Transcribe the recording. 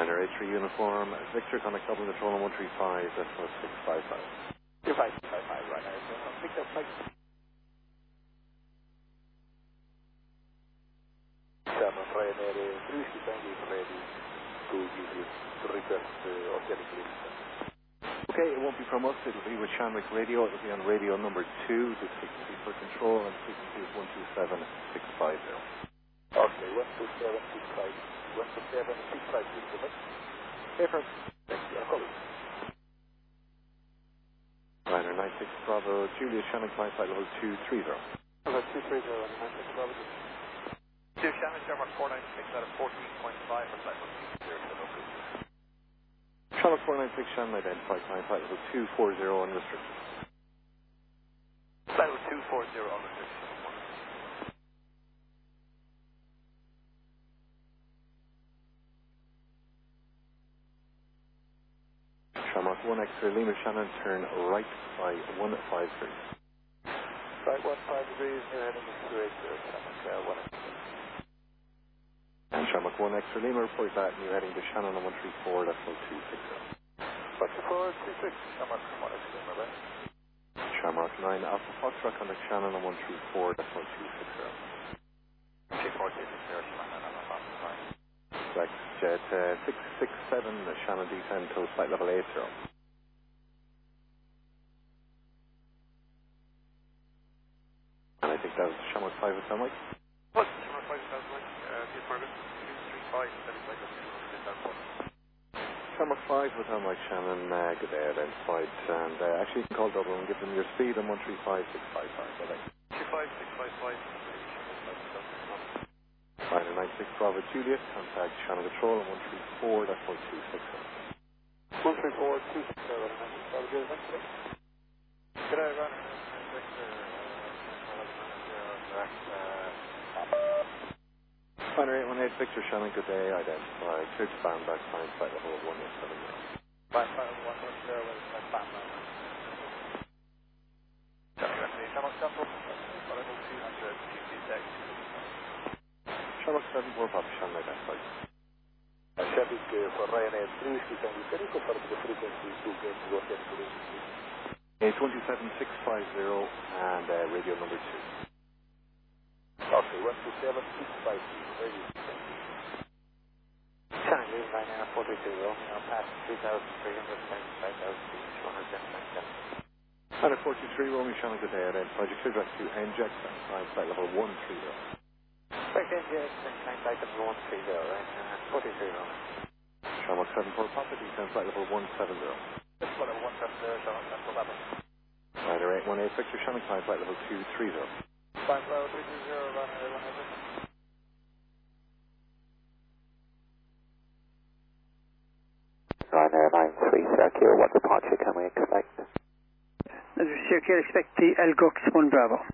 Liner A3 uniform, Victor, contact Dublin Control on 135, decimal 655. You're 555, right now. Pick up, Mike. 7 Ryanair 3, Tango is ready to give you the request organic list. Okay, it won't be from us, it'll be with Shamrock Radio, it'll be on radio number 2, the frequency for control, and frequency is 127650. Okay, 12765. 12765, Paper. Thank you, I'll call you. Liner 96 Bravo, Julia Shannon, flight level 230. Hello, 230, 96 Bravo. Julia Shannon, Shamrock 496 out of 14.5 for flight level 230. Shamrock 496 Shannon, identified flight level 240 unrestricted. Flight level 240 unrestricted. Shamrock 1 X-ray Lima Shannon, turn right by 153. Right, 15 degrees, new heading is 280, Shamrock 1 X-ray. And Shamrock 1 X-ray Lima, report that new heading to Shannon on 134, decimal 260. 2426, Shamrock 1 X-ray, my bad. Shamrock 9 Alpha Foxtrot, contact Shannon on 134, decimal 260. 2426, Shamrock 9 Alpha Foxtrot. Flex Jet 667, Shannon descend to flight level 80. And I think that was Shamrock 5 with Mike. What? Shamrock 5 with Mike, Peter Margaret, 235, steady flight level 200. Shamrock 5 with Mike Shannon, good day, identified. And actually you can call Dublin and give them your speed on 135655. 25655. Liner 96 Bravo Juliet, contact Shannon Control on 134, that's 1260. 134, 260, Bravo Juliet, thank you. Good day, Ron. Liner 818 Victor Shannon, good day, identified. Clear to bound back, fine, flight level 170. Flight level 110, with bound back. Shamrock Central, level 200, QC6. Shamrock 7 4 Papa Shannon, identified. Shamrock for Ryanair 3, Tango, can you confirm the frequency to get to work at the 27650 and radio number 2. Okay, 12765, radio. Tango, Ryanair 42, now past 3,375,210. Liner 423 Romeo Shannon, good day, identified. You clear direct to NJEX and flight level 130. Right, NJEX and flight level 130, right? 43 Romeo. Shamrock 7 4 Papa, descend flight level 170. This is level 170, Shamrock Central level. Liner 818 Victor Shannon, flight level 230. Flight level 320, Ryanair 118. Ryanair 93 Circular, what departure can we expect? Circular, expect the Elgux 1 Bravo.